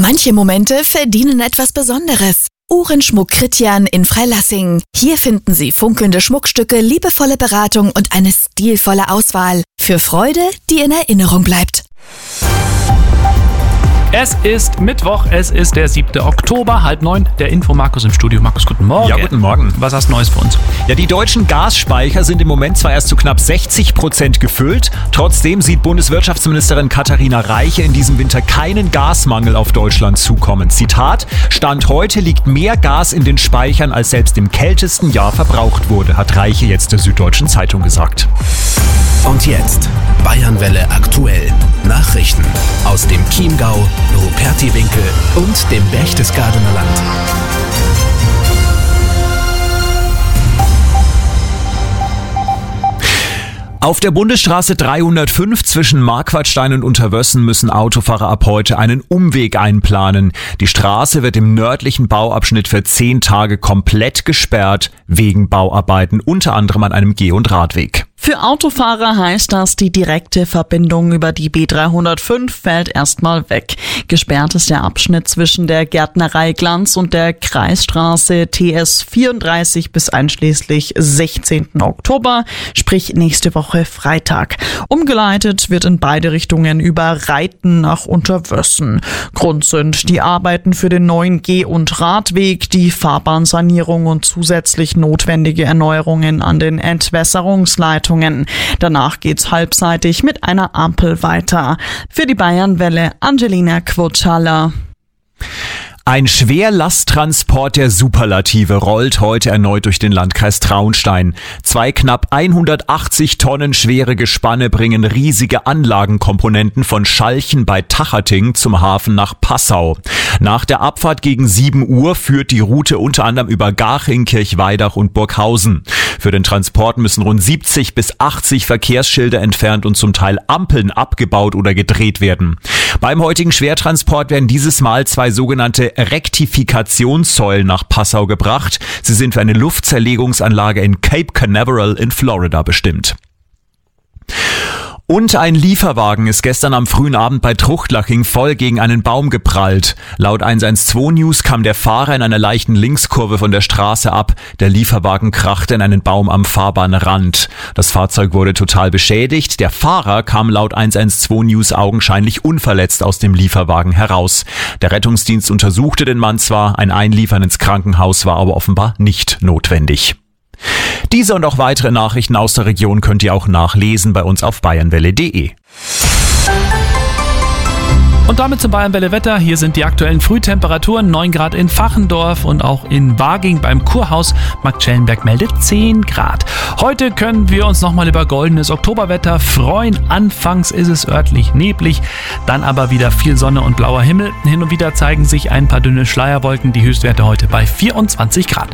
Manche Momente verdienen etwas Besonderes. Uhrenschmuck Christian in Freilassing. Hier finden Sie funkelnde Schmuckstücke, liebevolle Beratung und eine stilvolle Auswahl. Für Freude, die in Erinnerung bleibt. Es ist Mittwoch, es ist der 7. Oktober, 8:30. Der Info-Markus im Studio. Markus, guten Morgen. Ja, guten Morgen. Was hast du Neues für uns? Ja, die deutschen Gasspeicher sind im Moment zwar erst zu knapp 60% gefüllt. Trotzdem sieht Bundeswirtschaftsministerin Katharina Reiche in diesem Winter keinen Gasmangel auf Deutschland zukommen. Zitat: Stand heute liegt mehr Gas in den Speichern, als selbst im kältesten Jahr verbraucht wurde, hat Reiche jetzt der Süddeutschen Zeitung gesagt. Und jetzt Bayernwelle aktuell. Nachrichten aus dem Chiemgau, Rupertiwinkel und dem Berchtesgadener Land. Auf der Bundesstraße 305 zwischen Marquardstein und Unterwössen müssen Autofahrer ab heute einen Umweg einplanen. Die Straße wird im nördlichen Bauabschnitt für 10 Tage komplett gesperrt wegen Bauarbeiten, unter anderem an einem Geh- und Radweg. Für Autofahrer heißt das, die direkte Verbindung über die B305 fällt erstmal weg. Gesperrt ist der Abschnitt zwischen der Gärtnerei Glanz und der Kreisstraße TS 34 bis einschließlich 16. Oktober, sprich nächste Woche Freitag. Umgeleitet wird in beide Richtungen über Reiten nach Unterwössen. Grund sind die Arbeiten für den neuen Geh- und Radweg, die Fahrbahnsanierung und zusätzlich notwendige Erneuerungen an den Entwässerungsleitungen. Danach geht's halbseitig mit einer Ampel weiter. Für die Bayernwelle Angelina Quotschala. Ein Schwerlasttransport der Superlative rollt heute erneut durch den Landkreis Traunstein. 2 knapp 180 Tonnen schwere Gespanne bringen riesige Anlagenkomponenten von Schalchen bei Tachating zum Hafen nach Passau. Nach der Abfahrt gegen 7 Uhr führt die Route unter anderem über Garching, Kirchweidach und Burghausen. Für den Transport müssen rund 70 bis 80 Verkehrsschilder entfernt und zum Teil Ampeln abgebaut oder gedreht werden. Beim heutigen Schwertransport werden dieses Mal 2 sogenannte Rektifikationssäulen nach Passau gebracht. Sie sind für eine Luftzerlegungsanlage in Cape Canaveral in Florida bestimmt. Und ein Lieferwagen ist gestern am frühen Abend bei Truchtlaching voll gegen einen Baum geprallt. Laut 112 News kam der Fahrer in einer leichten Linkskurve von der Straße ab. Der Lieferwagen krachte in einen Baum am Fahrbahnrand. Das Fahrzeug wurde total beschädigt. Der Fahrer kam laut 112 News augenscheinlich unverletzt aus dem Lieferwagen heraus. Der Rettungsdienst untersuchte den Mann zwar, ein Einliefern ins Krankenhaus war aber offenbar nicht notwendig. Diese und auch weitere Nachrichten aus der Region könnt ihr auch nachlesen bei uns auf bayernwelle.de. Und damit zum Bayernwelle Wetter. Hier sind die aktuellen Frühtemperaturen. 9 Grad in Fachendorf und auch in Waging beim Kurhaus. Marktschellenberg meldet 10 Grad. Heute können wir uns nochmal über goldenes Oktoberwetter freuen. Anfangs ist es örtlich neblig, dann aber wieder viel Sonne und blauer Himmel. Hin und wieder zeigen sich ein paar dünne Schleierwolken. Die Höchstwerte heute bei 24 Grad.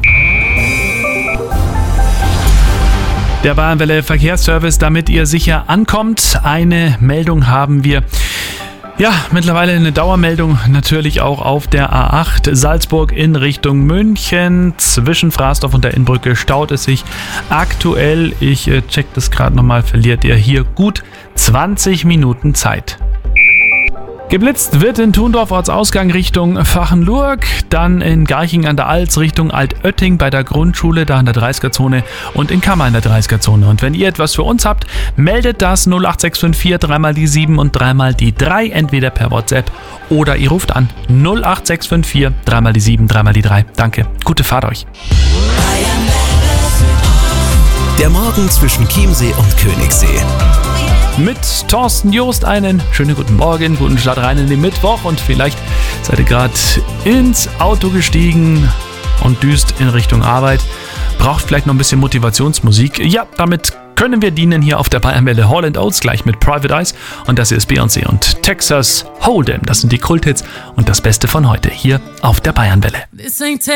Der Bayernwelle Verkehrsservice, damit ihr sicher ankommt. Eine Meldung haben wir. Ja, mittlerweile eine Dauermeldung natürlich auch auf der A8 Salzburg in Richtung München. Zwischen Frasdorf und der Innbrücke staut es sich aktuell. Ich check das gerade nochmal, verliert ihr hier gut 20 Minuten Zeit. Geblitzt wird in Thundorf Ortsausgang Richtung Fachenlurg, dann in Garching an der Alz Richtung Altötting bei der Grundschule, da in der 30er-Zone und in Kammer in der 30er-Zone. Und wenn ihr etwas für uns habt, meldet das 08654 3 die 7 und 3 die 3, entweder per WhatsApp oder ihr ruft an 08654 3 die 7, 3 die 3. Danke, gute Fahrt euch. Der Morgen zwischen Chiemsee und Königssee. Mit Thorsten Joost einen schönen guten Morgen, guten Start rein in den Mittwoch und vielleicht seid ihr gerade ins Auto gestiegen und düst in Richtung Arbeit. Braucht vielleicht noch ein bisschen Motivationsmusik. Ja, damit können wir dienen hier auf der Bayernwelle Hall & Oates gleich mit Private Eyes und das hier ist Beyoncé und Texas Hold'em. Das sind die Kulthits und das Beste von heute hier auf der Bayernwelle.